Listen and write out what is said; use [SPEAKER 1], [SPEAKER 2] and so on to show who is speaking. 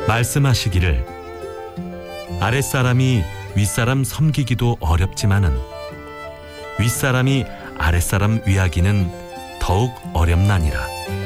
[SPEAKER 1] 말씀하시기를 아랫사람이 윗사람 섬기기도 어렵지만은 윗사람이 아랫사람 위하기는 더욱 어렵나니라.